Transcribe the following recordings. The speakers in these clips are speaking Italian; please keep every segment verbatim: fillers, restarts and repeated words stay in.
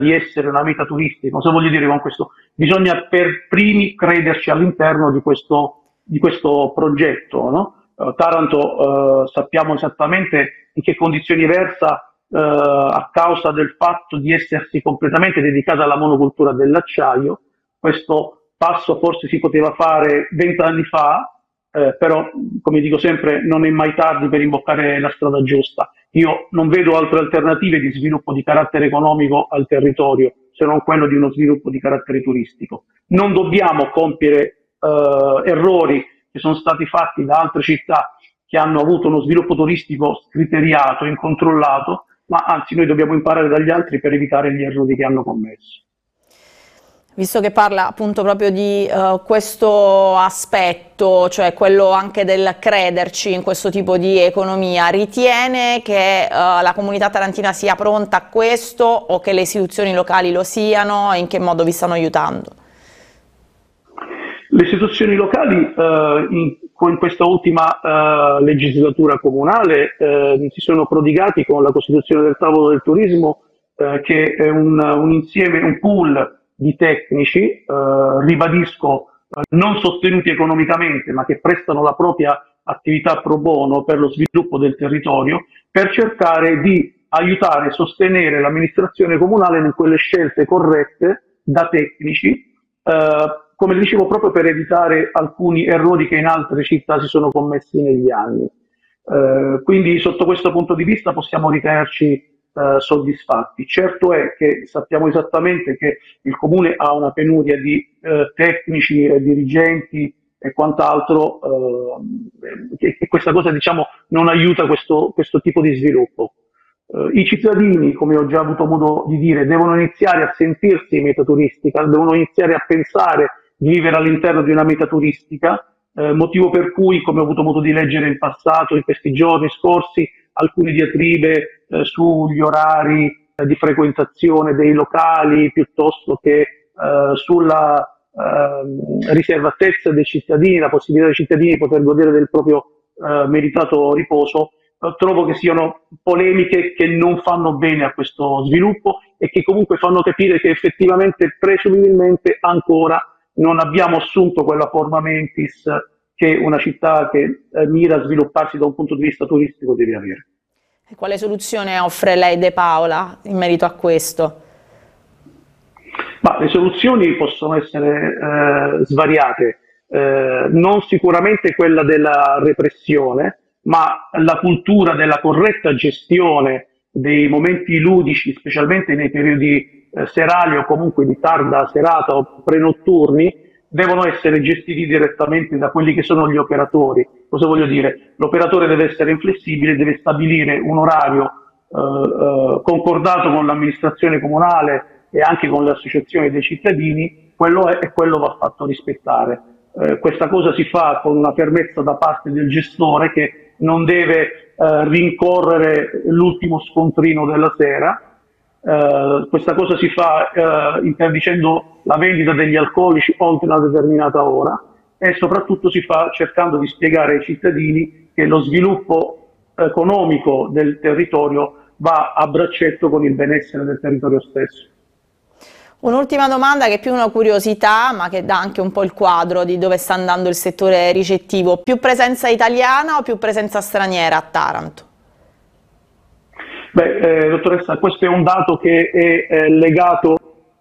di essere una meta turistica. Cosa voglio dire con questo? Bisogna per primi crederci all'interno di questo, di questo progetto, no? Uh, Taranto uh, sappiamo esattamente in che condizioni versa uh, a causa del fatto di essersi completamente dedicata alla monocultura dell'acciaio. Questo passo forse si poteva fare vent'anni fa, eh, però come dico sempre non è mai tardi per imboccare la strada giusta. Io non vedo altre alternative di sviluppo di carattere economico al territorio, se non quello di uno sviluppo di carattere turistico. Non dobbiamo compiere eh, errori che sono stati fatti da altre città che hanno avuto uno sviluppo turistico scriteriato, incontrollato, ma anzi noi dobbiamo imparare dagli altri per evitare gli errori che hanno commesso. Visto che parla appunto proprio di uh, questo aspetto, cioè quello anche del crederci in questo tipo di economia, ritiene che uh, la comunità tarantina sia pronta a questo o che le istituzioni locali lo siano e in che modo vi stanno aiutando? Le istituzioni locali eh, in, in questa ultima eh, legislatura comunale eh, si sono prodigati con la costituzione del tavolo del turismo, eh, che è un, un insieme, un pool di tecnici, eh, ribadisco, eh, non sostenuti economicamente, ma che prestano la propria attività pro bono per lo sviluppo del territorio, per cercare di aiutare e sostenere l'amministrazione comunale in quelle scelte corrette da tecnici, eh, come dicevo, proprio per evitare alcuni errori che in altre città si sono commessi negli anni. Eh, quindi sotto questo punto di vista possiamo ritenerci eh, soddisfatti. Certo è che sappiamo esattamente che il Comune ha una penuria di eh, tecnici e dirigenti e quant'altro, eh, che, che questa cosa diciamo non aiuta questo, questo tipo di sviluppo. Uh, I cittadini, come ho già avuto modo di dire, devono iniziare a sentirsi meta turistica, devono iniziare a pensare di vivere all'interno di una meta turistica, eh, motivo per cui, come ho avuto modo di leggere in passato, in questi giorni scorsi, alcune diatribe eh, sugli orari eh, di frequentazione dei locali, piuttosto che eh, sulla eh, riservatezza dei cittadini, la possibilità dei cittadini di poter godere del proprio eh, meritato riposo. Trovo che siano polemiche che non fanno bene a questo sviluppo e che comunque fanno capire che effettivamente, presumibilmente, ancora non abbiamo assunto quella forma mentis che una città che eh, mira a svilupparsi da un punto di vista turistico deve avere. E quale soluzione offre lei, De Paola, in merito a questo? Ma le soluzioni possono essere eh, svariate, eh, non sicuramente quella della repressione, ma la cultura della corretta gestione dei momenti ludici, specialmente nei periodi eh, serali o comunque di tarda serata o prenotturni, devono essere gestiti direttamente da quelli che sono gli operatori. Cosa voglio dire? L'operatore deve essere inflessibile, deve stabilire un orario eh, eh, concordato con l'amministrazione comunale e anche con le associazioni dei cittadini, quello è e quello va fatto rispettare. Eh, questa cosa si fa con una fermezza da parte del gestore che non deve eh, rincorrere l'ultimo scontrino della sera. Eh, questa cosa si fa eh, interdicendo la vendita degli alcolici oltre una determinata ora e soprattutto si fa cercando di spiegare ai cittadini che lo sviluppo economico del territorio va a braccetto con il benessere del territorio stesso. Un'ultima domanda che è più una curiosità, ma che dà anche un po' il quadro di dove sta andando il settore ricettivo. Più presenza italiana o più presenza straniera a Taranto? Beh, eh, dottoressa, questo è un dato che è eh, legato...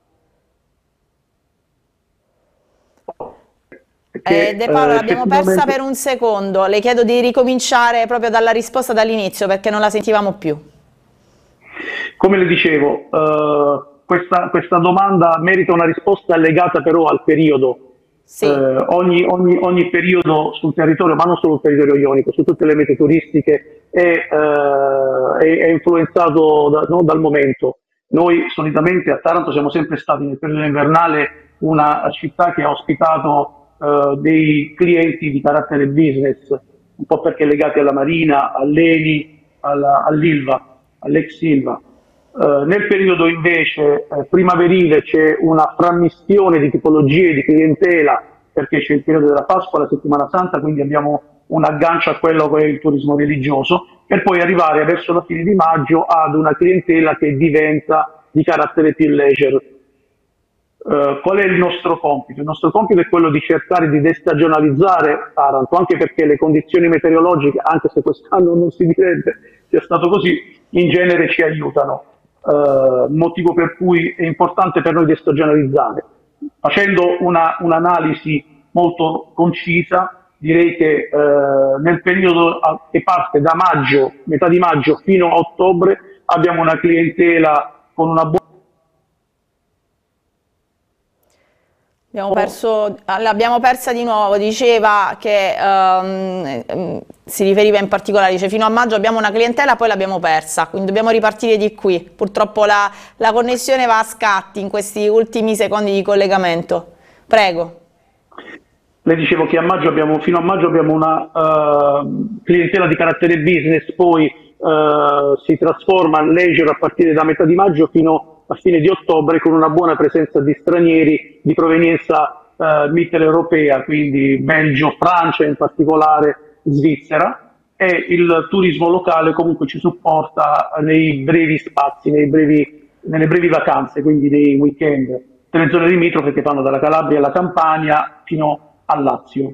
Che, eh, De Paola, eh, l'abbiamo persa per un secondo. Le chiedo di ricominciare proprio dalla risposta dall'inizio perché non la sentivamo più. Come le dicevo... Uh... Questa, questa domanda merita una risposta legata però al periodo. Sì. Eh, ogni, ogni, ogni periodo sul territorio, ma non solo sul territorio ionico, su tutte le mete turistiche, è, eh, è, è influenzato da, no, dal momento. Noi solitamente a Taranto siamo sempre stati nel periodo invernale una città che ha ospitato eh, dei clienti di carattere business, un po' perché legati alla Marina, all'Eni, all'Ilva, all'ex Ilva. Uh, nel periodo invece eh, primaverile c'è una frammistione di tipologie di clientela perché c'è il periodo della Pasqua, la Settimana Santa, quindi abbiamo un aggancio a quello che è il turismo religioso, per poi arrivare verso la fine di maggio ad una clientela che diventa di carattere più leisure. Uh, qual è il nostro compito? Il nostro compito è quello di cercare di destagionalizzare Taranto, anche perché le condizioni meteorologiche, anche se quest'anno non si direbbe sia stato così, in genere ci aiutano, uh, motivo per cui è importante per noi destagionalizzare. Facendo una, un'analisi molto concisa, direi che uh, nel periodo che parte da maggio, metà di maggio fino a ottobre, abbiamo una clientela con una buona. Abbiamo perso, l'abbiamo persa di nuovo, diceva che um, si riferiva in particolare, dice fino a maggio abbiamo una clientela, poi l'abbiamo persa, quindi dobbiamo ripartire di qui. Purtroppo la, la connessione va a scatti in questi ultimi secondi di collegamento. Prego. Le dicevo che a maggio abbiamo, fino a maggio abbiamo una uh, clientela di carattere business, poi uh, si trasforma in leisure a partire da metà di maggio fino a fine di ottobre, con una buona presenza di stranieri di provenienza uh, mitteleuropea, quindi Belgio, Francia in particolare, Svizzera, e il turismo locale comunque ci supporta nei brevi spazi, nei brevi, nelle brevi vacanze, quindi nei weekend, nelle zone limitrofe che vanno dalla Calabria alla Campania fino al Lazio.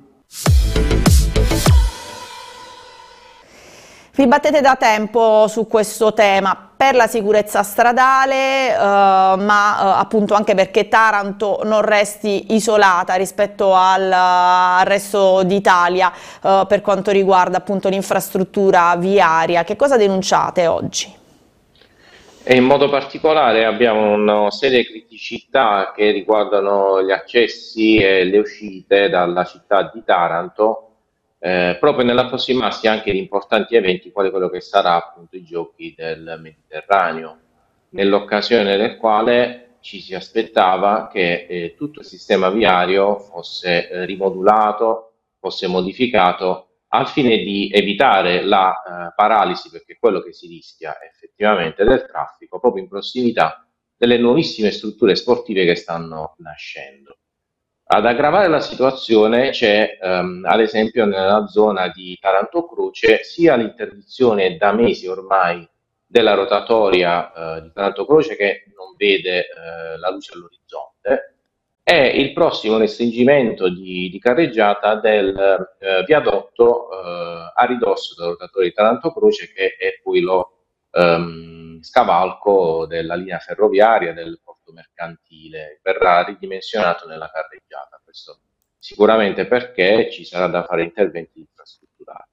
Vi battete da tempo su questo tema per la sicurezza stradale, eh, ma eh, appunto anche perché Taranto non resti isolata rispetto al, al resto d'Italia eh, per quanto riguarda appunto l'infrastruttura viaria. Che cosa denunciate oggi? E in modo particolare abbiamo una serie di criticità che riguardano gli accessi e le uscite dalla città di Taranto, Eh, proprio nell'approssimarsi anche di importanti eventi quali quello che sarà appunto i giochi del Mediterraneo, nell'occasione del quale ci si aspettava che eh, tutto il sistema viario fosse eh, rimodulato, fosse modificato al fine di evitare la eh, paralisi, perché quello che si rischia effettivamente del traffico proprio in prossimità delle nuovissime strutture sportive che stanno nascendo. Ad aggravare la situazione c'è ehm, ad esempio nella zona di Taranto Croce sia l'interdizione da mesi ormai della rotatoria eh, di Taranto Croce, che non vede eh, la luce all'orizzonte, e il prossimo restringimento di, di carreggiata del eh, viadotto eh, a ridosso della rotatoria di Taranto Croce, che è poi lo ehm, scavalco della linea ferroviaria del porto mercantile, verrà ridimensionato nella carreggiata. Questo sicuramente perché ci sarà da fare interventi infrastrutturali.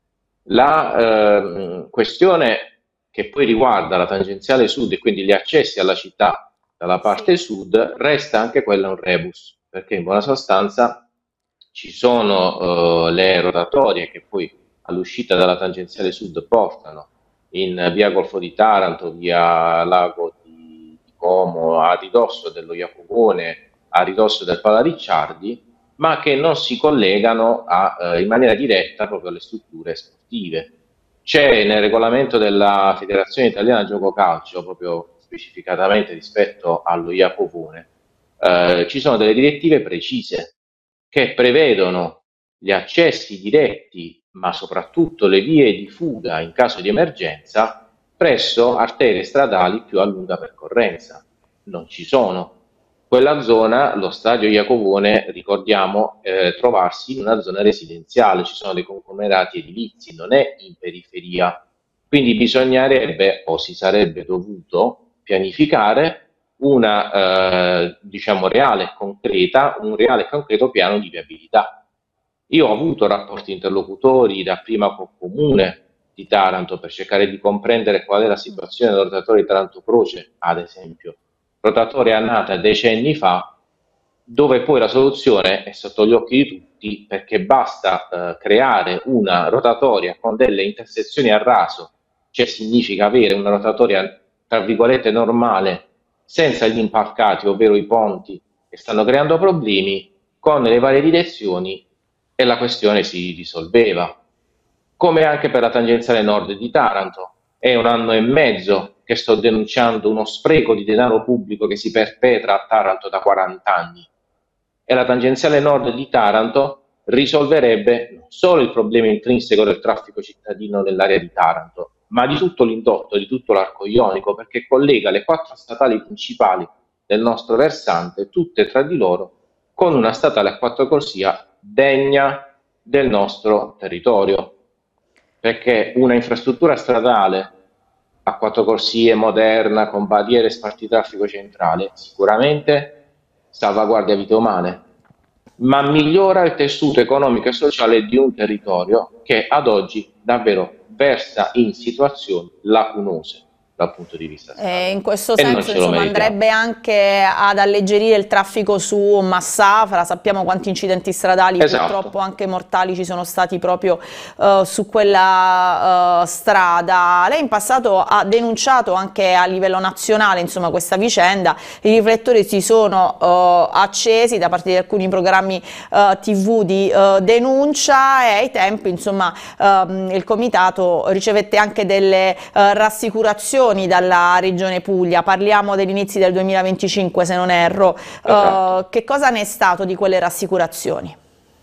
La ehm, questione che poi riguarda la tangenziale sud e quindi gli accessi alla città dalla parte sud resta anche quella un rebus, perché in buona sostanza ci sono eh, le rotatorie che poi all'uscita dalla tangenziale sud portano in via Golfo di Taranto, via Lago di, di Como, a ridosso dello Iacobone, a ridosso del Pala Ricciardi, ma che non si collegano a, eh, in maniera diretta proprio alle strutture sportive. C'è nel regolamento della Federazione Italiana Gioco Calcio, proprio specificatamente rispetto allo Iacobone, eh, ci sono delle direttive precise che prevedono gli accessi diretti, ma soprattutto le vie di fuga in caso di emergenza presso arterie stradali più a lunga percorrenza. Non ci sono. Quella zona, lo stadio Iacobone, ricordiamo, eh, trovarsi in una zona residenziale, ci sono dei conglomerati edilizi, non è in periferia. Quindi bisognerebbe, o si sarebbe dovuto, pianificare una eh, diciamo reale e concreta, un reale e concreto piano di viabilità. Io ho avuto rapporti interlocutori dapprima col comune di Taranto per cercare di comprendere qual è la situazione del rotatore di Taranto Croce, ad esempio, rotatore nata decenni fa, dove poi la soluzione è sotto gli occhi di tutti, perché basta eh, creare una rotatoria con delle intersezioni a raso, cioè significa avere una rotatoria tra virgolette normale, senza gli impalcati, ovvero i ponti che stanno creando problemi, con le varie direzioni, e la questione si risolveva. Come anche per la tangenziale nord di Taranto, è un anno e mezzo che sto denunciando uno spreco di denaro pubblico che si perpetra a Taranto da quaranta anni, e la tangenziale nord di Taranto risolverebbe non solo il problema intrinseco del traffico cittadino nell'area di Taranto, ma di tutto l'indotto, di tutto l'arco ionico, perché collega le quattro statali principali del nostro versante, tutte tra di loro, con una statale a quattro corsia degna del nostro territorio, perché una infrastruttura stradale a quattro corsie, moderna, con barriere e spartitraffico centrale, sicuramente salvaguardia vite umane, ma migliora il tessuto economico e sociale di un territorio che ad oggi davvero versa in situazioni lacunose dal punto di vista E in questo e non senso, ce lo insomma, meritiamo. andrebbe anche ad alleggerire il traffico su Massafra. Sappiamo quanti incidenti stradali, Esatto. purtroppo anche mortali, ci sono stati proprio uh, su quella uh, strada. Lei in passato ha denunciato anche a livello nazionale, insomma, questa vicenda. I riflettori si sono uh, accesi da parte di alcuni programmi uh, tivù di uh, denuncia, e ai tempi, insomma, uh, il comitato ricevette anche delle uh, rassicurazioni dalla Regione Puglia. Parliamo degli inizi del duemilaventicinque, se non erro. Esatto. Uh, che cosa ne è stato di quelle rassicurazioni?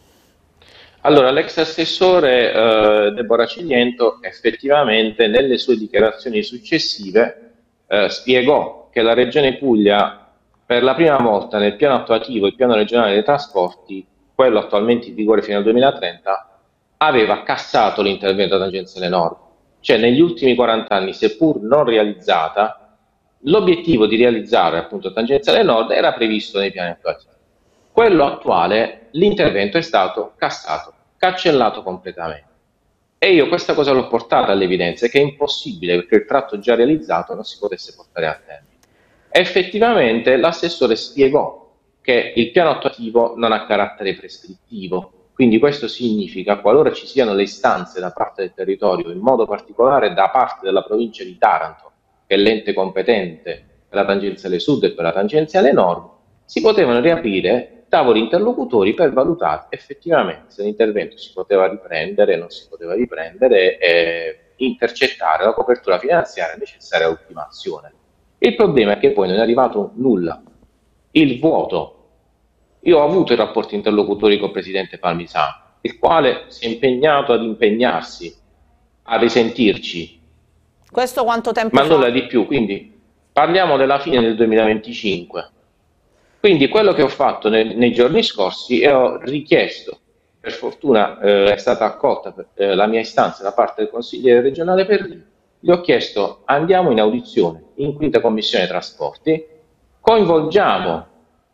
Allora, l'ex assessore eh, Deborah Ciliento effettivamente nelle sue dichiarazioni successive eh, spiegò che la Regione Puglia per la prima volta nel piano attuativo, il piano regionale dei trasporti, quello attualmente in vigore fino al duemilatrenta, aveva cassato l'intervento tangenziale nord. Cioè negli ultimi quaranta anni, seppur non realizzata, l'obiettivo di realizzare appunto tangenziale nord era previsto nei piani attuativi. Quello attuale, l'intervento è stato cassato, cancellato completamente. E io questa cosa l'ho portata all'evidenza, che è impossibile perché il tratto già realizzato non si potesse portare a termine. Effettivamente l'assessore spiegò che il piano attuativo non ha carattere prescrittivo, quindi questo significa, qualora ci siano le istanze da parte del territorio, in modo particolare da parte della provincia di Taranto, che è l'ente competente per la tangenziale sud e per la tangenziale nord, si potevano riaprire tavoli interlocutori per valutare effettivamente se l'intervento si poteva riprendere, non si poteva riprendere e intercettare la copertura finanziaria necessaria all'ultimazione. Il problema è che poi non è arrivato nulla, il vuoto. Io ho avuto i rapporti interlocutori con il presidente Palmisano, il quale si è impegnato ad impegnarsi, a risentirci. Questo quanto tempo Ma fa? nulla di più, quindi parliamo della fine del duemilaventicinque. Quindi quello che ho fatto nei, nei giorni scorsi è ho richiesto, per fortuna eh, è stata accolta per, eh, la mia istanza da parte del consigliere regionale Perrino, gli ho chiesto andiamo in audizione in quinta commissione trasporti, coinvolgiamo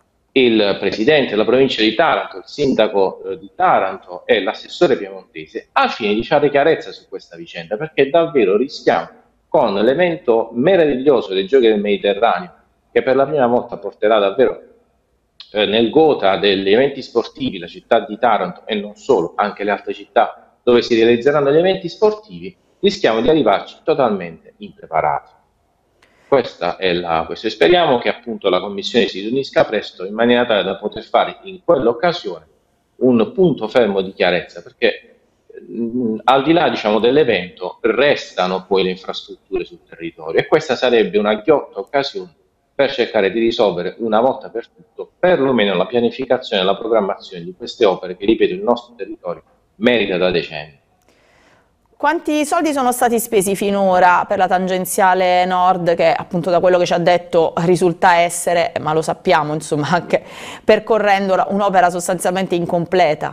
il presidente della provincia di Taranto, il sindaco eh, di Taranto e l'assessore piemontese al fine di fare chiarezza su questa vicenda, perché davvero rischiamo con l'evento meraviglioso dei Giochi del Mediterraneo, che per la prima volta porterà davvero eh, nel gota degli eventi sportivi la città di Taranto e non solo, anche le altre città dove si realizzeranno gli eventi sportivi, rischiamo di arrivarci totalmente impreparati. Questa è la questione. Speriamo che appunto la Commissione si riunisca presto in maniera tale da poter fare in quell'occasione un punto fermo di chiarezza, perché mh, al di là diciamo, dell'evento restano poi le infrastrutture sul territorio e questa sarebbe una ghiotta occasione per cercare di risolvere una volta per tutto perlomeno la pianificazione e la programmazione di queste opere che, ripeto, il nostro territorio merita da decenni. Quanti soldi sono stati spesi finora per la tangenziale nord, che appunto da quello che ci ha detto risulta essere, ma lo sappiamo insomma anche percorrendola, un'opera sostanzialmente incompleta?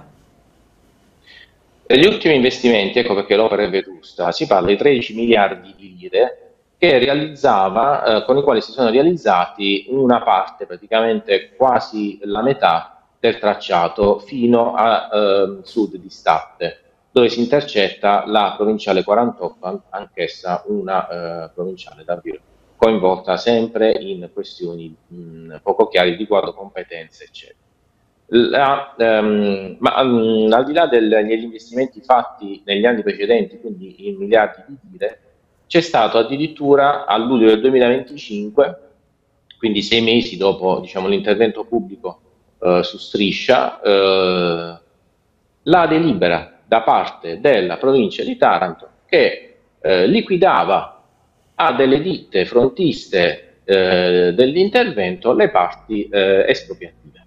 Negli ultimi investimenti, ecco perché l'opera è vetusta, si parla di tredici miliardi di lire che realizzava, eh, con i quali si sono realizzati una parte, praticamente quasi la metà del tracciato fino a eh, sud di Statte, dove si intercetta la provinciale quarantotto, anch'essa una eh, provinciale davvero coinvolta sempre in questioni mh, poco chiare riguardo competenze, eccetera. La, um, ma um, al di là del, degli investimenti fatti negli anni precedenti, quindi in miliardi di lire, c'è stato addirittura a luglio del duemilaventicinque, quindi sei mesi dopo diciamo, l'intervento pubblico uh, su Striscia, uh, la delibera da parte della provincia di Taranto che eh, liquidava a delle ditte frontiste eh, dell'intervento le parti eh, espropriative.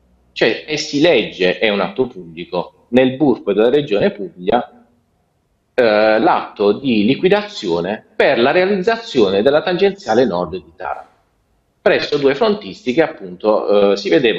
Cioè, e si legge, è un atto pubblico, nel B U R P della Regione Puglia, eh, l'atto di liquidazione per la realizzazione della tangenziale nord di Taranto, presso due frontisti che appunto eh, si vedevano